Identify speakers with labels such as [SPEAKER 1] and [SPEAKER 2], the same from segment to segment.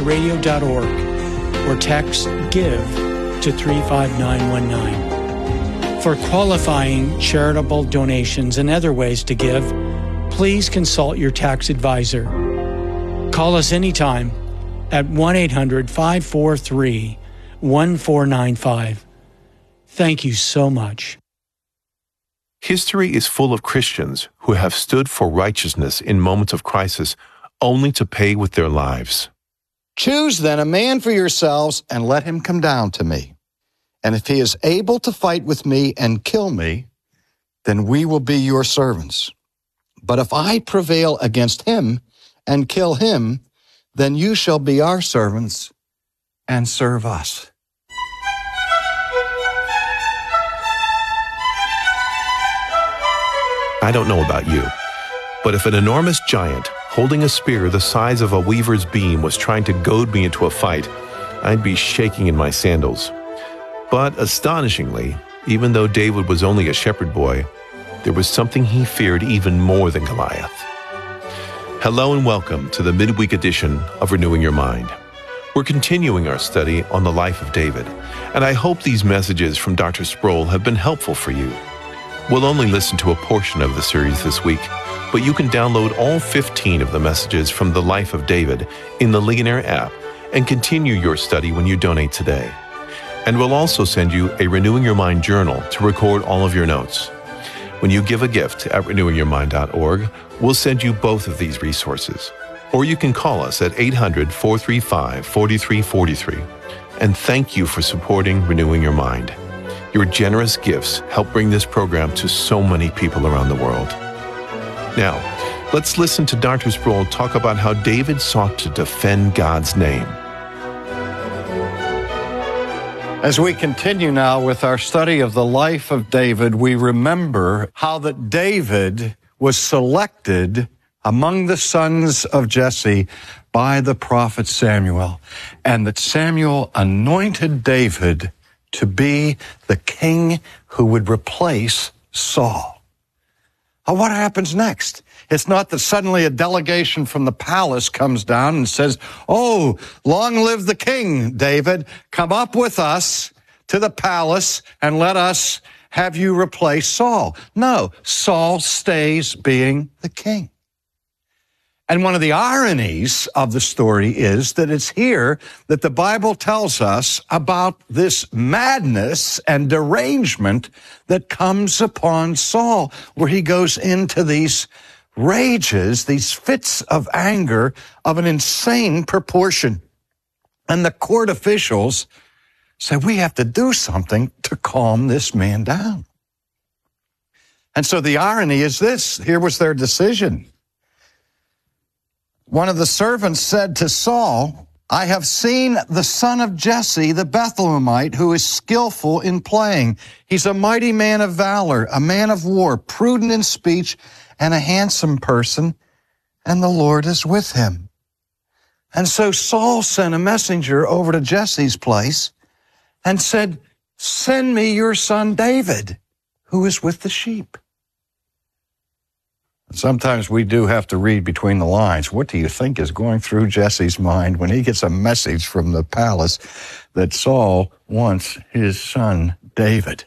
[SPEAKER 1] www.myradio.org or text GIVE to 35919. For qualifying charitable donations and other ways to give, please consult your tax advisor. Call us anytime at 1-800-543-1495. Thank you so much.
[SPEAKER 2] History is full of Christians who have stood for righteousness in moments of crisis only to pay with their lives.
[SPEAKER 3] Choose then a man for yourselves and let him come down to me. And if he is able to fight with me and kill me, then we will be your servants. But if I prevail against him and kill him, then you shall be our servants and serve us.
[SPEAKER 2] I don't know about you, but if an enormous giant holding a spear the size of a weaver's beam was trying to goad me into a fight, I'd be shaking in my sandals. But astonishingly, even though David was only a shepherd boy, there was something he feared even more than Goliath. Hello and welcome to the midweek edition of Renewing Your Mind. We're continuing our study on the life of David, and I hope these messages from Dr. Sproul have been helpful for you. We'll only listen to a portion of the series this week, but you can download all 15 of the messages from the life of David in the Ligonier app and continue your study when you donate today. And we'll also send you a Renewing Your Mind journal to record all of your notes. When you give a gift at renewingyourmind.org, we'll send you both of these resources. Or you can call us at 800-435-4343. And thank you for supporting Renewing Your Mind. Your generous gifts help bring this program to so many people around the world. Now, let's listen to Dr. Sproul talk about how David sought to defend God's name.
[SPEAKER 3] As we continue now with our study of the life of David, we remember how that David was selected among the sons of Jesse by the prophet Samuel, and that Samuel anointed David to be the king who would replace Saul. Now, what happens next? It's not that suddenly a delegation from the palace comes down and says, "Oh, long live the king, David. Come up with us to the palace and let us have you replace Saul." No, Saul stays being the king. And one of the ironies of the story is that it's here that the Bible tells us about this madness and derangement that comes upon Saul, where he goes into these rages, these fits of anger of an insane proportion. And the court officials say, we have to do something to calm this man down. And so the irony is this. Here was their decision. One of the servants said to Saul, "I have seen the son of Jesse, the Bethlehemite, who is skillful in playing. He's a mighty man of valor, a man of war, prudent in speech, and a handsome person, and the Lord is with him." And so Saul sent a messenger over to Jesse's place and said, "Send me your son David, who is with the sheep." Sometimes we do have to read between the lines. What do you think is going through Jesse's mind when he gets a message from the palace that Saul wants his son David?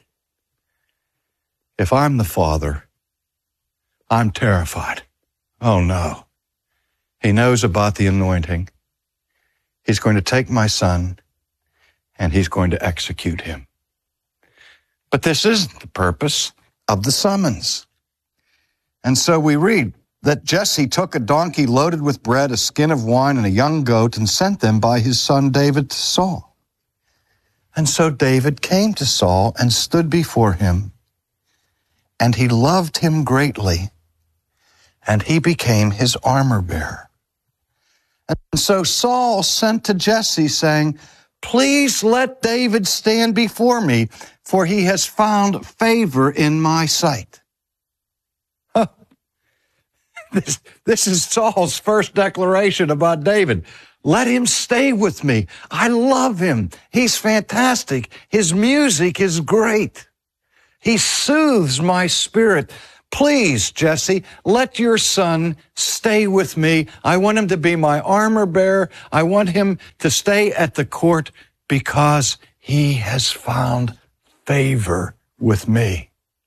[SPEAKER 3] If I'm the father, I'm terrified. Oh no. He knows about the anointing. He's going to take my son and he's going to execute him. But this isn't the purpose of the summons. And so we read that Jesse took a donkey loaded with bread, a skin of wine, and a young goat, and sent them by his son David to Saul. And so David came to Saul and stood before him, and he loved him greatly, and he became his armor-bearer. And so Saul sent to Jesse, saying, "Please let David stand before me, for he has found favor in my sight." This is Saul's first declaration about David. Let him stay with me. I love him. He's fantastic. His music is great. He soothes my spirit. Please, Jesse, let your son stay with me. I want him to be my armor bearer. I want him to stay at the court because he has found favor with me.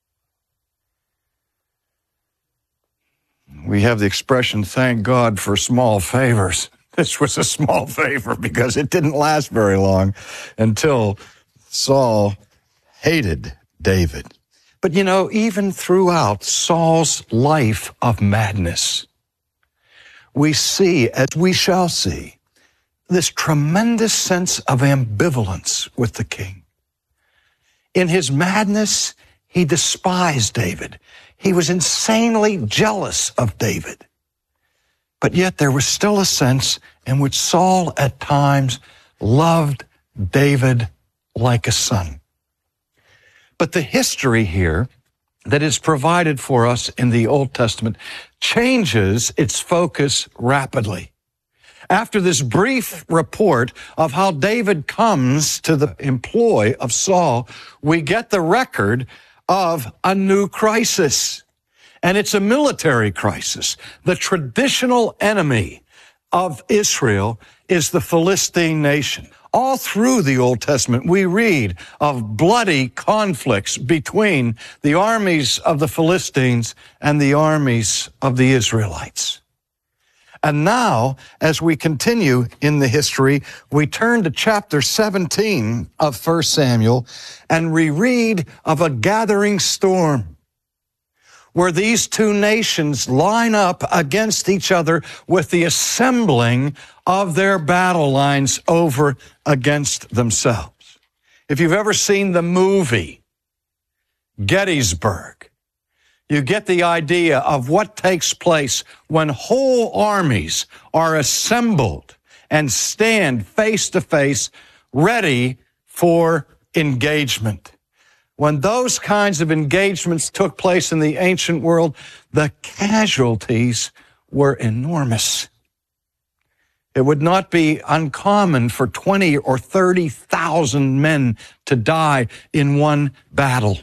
[SPEAKER 3] We have the expression, thank God for small favors. This was a small favor because it didn't last very long until Saul hated David. But you know, even throughout Saul's life of madness, we see, as we shall see, this tremendous sense of ambivalence with the king. In his madness, he despised David. He was insanely jealous of David. But yet there was still a sense in which Saul at times loved David like a son. But the history here that is provided for us in the Old Testament changes its focus rapidly. After this brief report of how David comes to the employ of Saul, we get the record of a new crisis. And it's a military crisis. The traditional enemy of Israel is the Philistine nation. All through the Old Testament, we read of bloody conflicts between the armies of the Philistines and the armies of the Israelites. And now, as we continue in the history, we turn to chapter 17 of 1 Samuel, and we read of a gathering storm, where these two nations line up against each other with the assembling of their battle lines over against themselves. If you've ever seen the movie Gettysburg, you get the idea of what takes place when whole armies are assembled and stand face to face, ready for engagement. When those kinds of engagements took place in the ancient world, the casualties were enormous. It would not be uncommon for 20 or 30,000 men to die in one battle.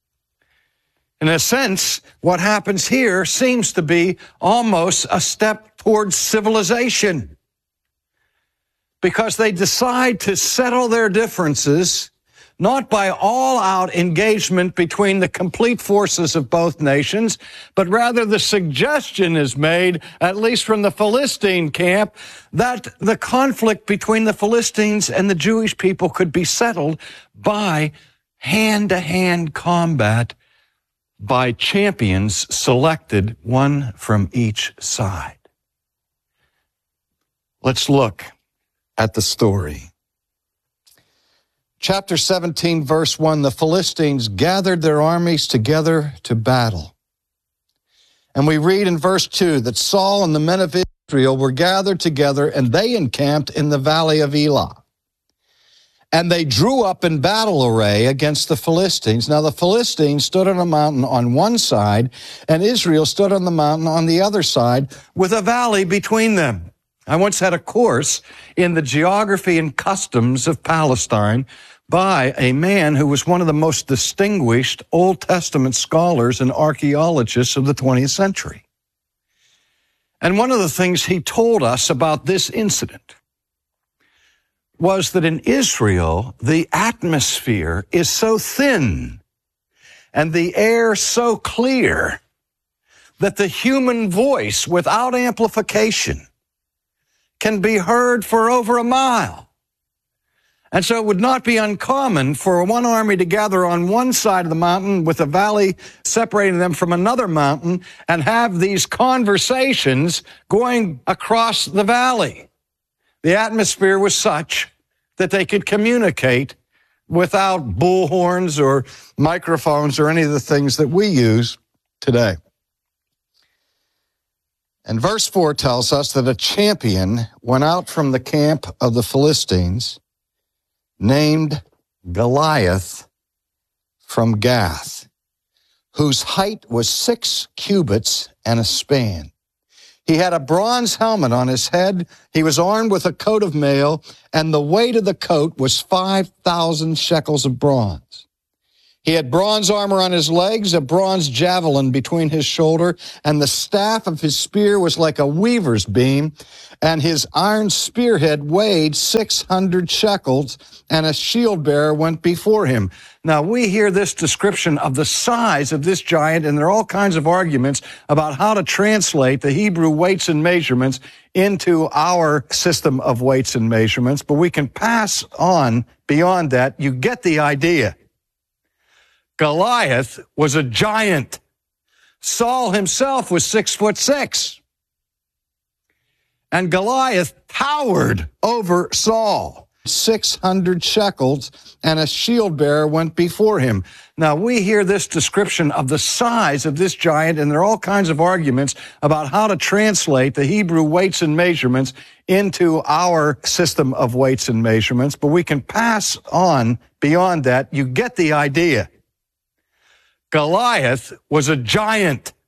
[SPEAKER 3] In a sense, what happens here seems to be almost a step towards civilization, because they decide to settle their differences not by all-out engagement between the complete forces of both nations, but rather the suggestion is made, at least from the Philistine camp, that the conflict between the Philistines and the Jewish people could be settled by hand-to-hand combat by champions selected, one from each side. Let's look at the story. Chapter 17, verse 1, the Philistines gathered their armies together to battle. And we read in verse 2 that Saul and the men of Israel were gathered together, and they encamped in the valley of Elah. And they drew up in battle array against the Philistines. Now the Philistines stood on a mountain on one side, and Israel stood on the mountain on the other side, with a valley between them. I once had a course in the geography and customs of Palestine by a man who was one of the most distinguished Old Testament scholars and archaeologists of the 20th century. And one of the things he told us about this incident was that in Israel, the atmosphere is so thin and the air so clear that the human voice, without amplification, can be heard for over a mile. And so it would not be uncommon for one army to gather on one side of the mountain with a valley separating them from another mountain and have these conversations going across the valley. The atmosphere was such that they could communicate without bullhorns or microphones or any of the things that we use today. And verse 4 tells us that a champion went out from the camp of the Philistines named Goliath from Gath, whose height was 6 cubits and a span. He had a bronze helmet on his head. He was armed with a coat of mail, and the weight of the coat was 5,000 shekels of bronze. He had bronze armor on his legs, a bronze javelin between his shoulder, and the staff of his spear was like a weaver's beam, and his iron spearhead weighed 600 shekels, and a shield bearer went before him. Now, we hear this description of the size of this giant, and there are all kinds of arguments about how to translate the Hebrew weights and measurements into our system of weights and measurements, but we can pass on beyond that. You get the idea. Goliath was a giant. Saul himself was 6'6". And Goliath towered over Saul. 600 shekels, and a shield bearer went before him. Now, we hear this description of the size of this giant, and there are all kinds of arguments about how to translate the Hebrew weights and measurements into our system of weights and measurements, but we can pass on beyond that. You get the idea. Goliath was a giant.